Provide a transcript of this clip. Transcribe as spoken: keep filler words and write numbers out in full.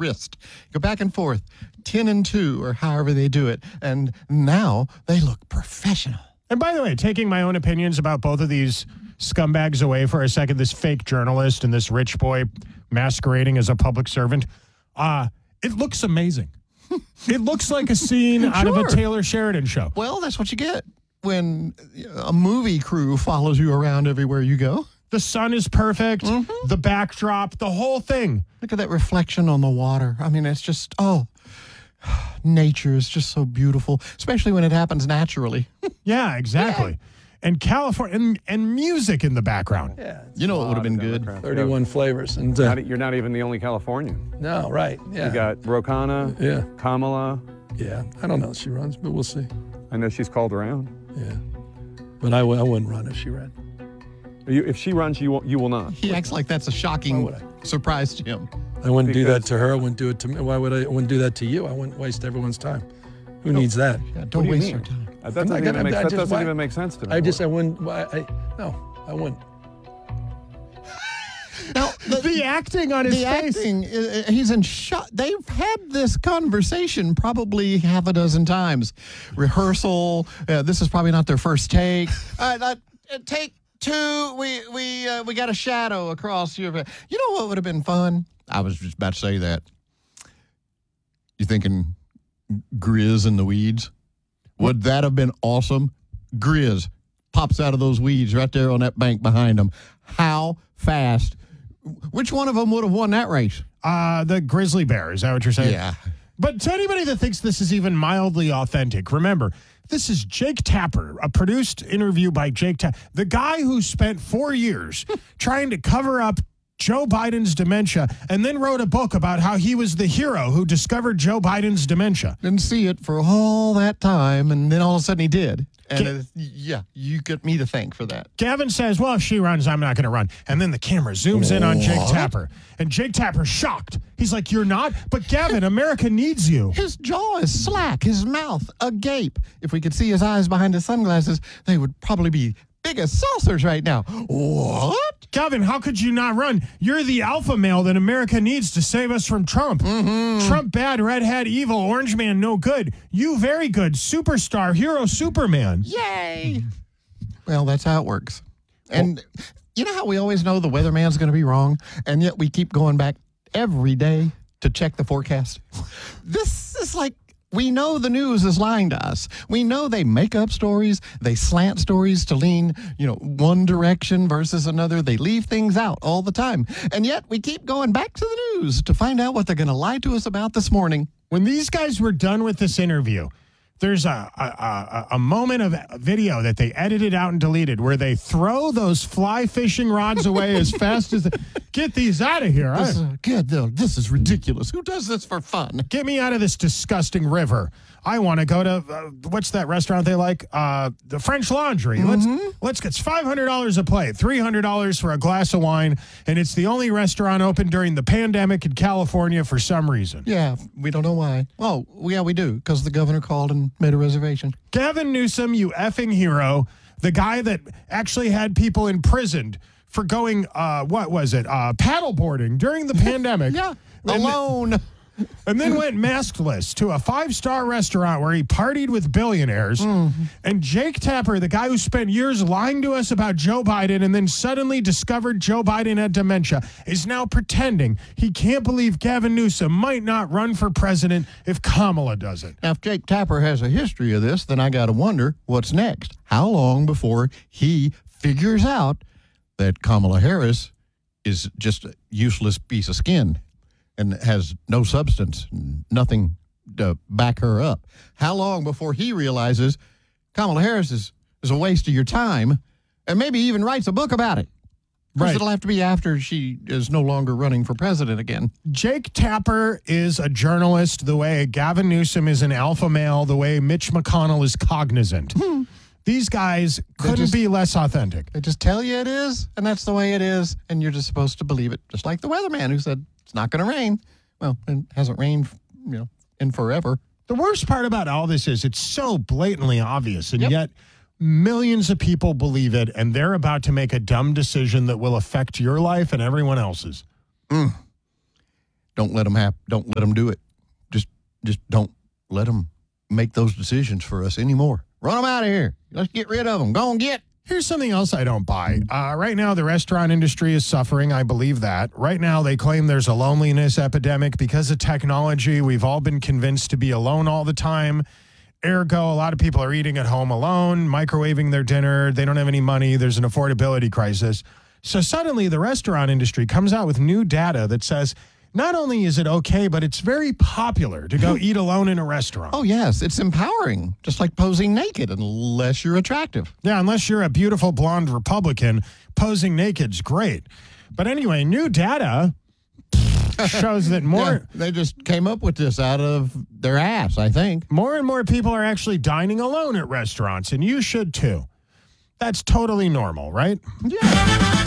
wrist. Go back and forth, ten and two, or however they do it. And now they look professional. And by the way, taking my own opinions about both of these scumbags away for a second, this fake journalist and this rich boy masquerading as a public servant, uh, it looks amazing. It looks like a scene out Sure. of a Taylor Sheridan show. Well, that's what you get when a movie crew follows you around everywhere you go. The sun is perfect, mm-hmm. the backdrop, the whole thing. Look at that reflection on the water. I mean, it's just, oh, nature is just so beautiful, especially when it happens naturally. Yeah, exactly. Yeah. And California, and, and music in the background. Yeah, you know what would have been good? thirty-one yeah. flavors. And uh, not, You're not even the only Californian. No, right. Yeah. You got Ro Khanna, yeah. Kamala. Yeah, I don't know if she runs, but we'll see. I know she's called around. Yeah, but I, w- I wouldn't run if she ran. You, if she runs, you will, you will not. He acts like that's a shocking surprise to him. I wouldn't because, do that to her. I wouldn't do it to me. Why would I, I wouldn't do that to you? I wouldn't waste everyone's time. Who no, needs that? Yeah, don't waste your time. That doesn't, even, gonna, make, that just, doesn't why, even make sense to me. I just, I wouldn't, I, I no, I wouldn't. Now, the, the acting on his the face. Acting, uh, he's in shock. They've had this conversation probably half a dozen times. Rehearsal, uh, this is probably not their first take. Uh, uh, take two, we we uh, we got a shadow across your... You know what would have been fun? I was just about to say that. You thinking Grizz in the weeds? Would that have been awesome? Grizz pops out of those weeds right there on that bank behind him. How fast? Which one of them would have won that race? Uh, the grizzly bear. Is that what you're saying? Yeah. But to anybody that thinks this is even mildly authentic, remember, this is Jake Tapper, a produced interview by Jake Tapper, the guy who spent four years trying to cover up Joe Biden's dementia and then wrote a book about how he was the hero who discovered Joe Biden's dementia. Didn't see it for all that time, and then all of a sudden he did. And Ga- uh, yeah, you get me to thank for that. Gavin says, well, if she runs, I'm not going to run. And then the camera zooms in on Jake Tapper. And Jake Tapper's shocked. He's like, you're not? But Gavin, America needs you. His jaw is slack, his mouth agape. If we could see his eyes behind his sunglasses, they would probably be big as saucers right now. What? Gavin, how could you not run? You're the alpha male that America needs to save us from Trump. Mm-hmm. Trump bad, red hat evil, orange man no good. You very good, superstar, hero, Superman. Yay! Well, that's how it works. And well, you know how we always know the weatherman's going to be wrong, and yet we keep going back every day to check the forecast? This is like, we know the news is lying to us. We know they make up stories. They slant stories to lean, you know, one direction versus another. They leave things out all the time. And yet we keep going back to the news to find out what they're going to lie to us about this morning. When these guys were done with this interview, there's a, a, a, a moment of video that they edited out and deleted where they throw those fly fishing rods away as fast as they get these out of here. This, uh, God, no, this is ridiculous. Who does this for fun? Get me out of this disgusting river. I want to go to, uh, what's that restaurant they like? Uh, the French Laundry. Mm-hmm. Let's let's get five hundred dollars a plate, three hundred dollars for a glass of wine, and it's the only restaurant open during the pandemic in California for some reason. Yeah, we don't know why. Oh, yeah, we do, because the governor called and made a reservation. Gavin Newsom, you effing hero, the guy that actually had people imprisoned for going, uh, what was it, uh, paddleboarding during the pandemic. Yeah, and alone. Th- and then went maskless to a five-star restaurant where he partied with billionaires. Mm. And Jake Tapper, the guy who spent years lying to us about Joe Biden and then suddenly discovered Joe Biden had dementia, is now pretending he can't believe Gavin Newsom might not run for president if Kamala does it. Now, if Jake Tapper has a history of this, then I got to wonder what's next. How long before he figures out that Kamala Harris is just a useless piece of skin and has no substance, nothing to back her up? How long before he realizes Kamala Harris is, is a waste of your time and maybe even writes a book about it? Because Right. it'll have to be after she is no longer running for president again. Jake Tapper is a journalist the way Gavin Newsom is an alpha male, the way Mitch McConnell is cognizant. Hmm. These guys couldn't just- be less authentic. They just tell you it is, and that's the way it is, and you're just supposed to believe it. Just like the weatherman who said it's not going to rain. Well, it hasn't rained, you know, in forever. The worst part about all this is it's so blatantly obvious, and Yep. yet millions of people believe it, and they're about to make a dumb decision that will affect your life and everyone else's. Mm. Don't let them have. Don't let them do it. Just, just don't let them make those decisions for us anymore. Run them out of here. Let's get rid of them. Go and get. Here's something else I don't buy. Uh, right now, the restaurant industry is suffering. I believe that. Right now, they claim there's a loneliness epidemic because of technology. We've all been convinced to be alone all the time. Ergo, a lot of people are eating at home alone, microwaving their dinner. They don't have any money. There's an affordability crisis. So suddenly, the restaurant industry comes out with new data that says not only is it okay, but it's very popular to go eat alone in a restaurant. Oh, yes. It's empowering, just like posing naked, unless you're attractive. Yeah, unless you're a beautiful blonde Republican, posing naked's great. But anyway, new data shows that more Yeah, they just came up with this out of their ass, I think. more and more people are actually dining alone at restaurants, and you should too. That's totally normal, right? Yeah.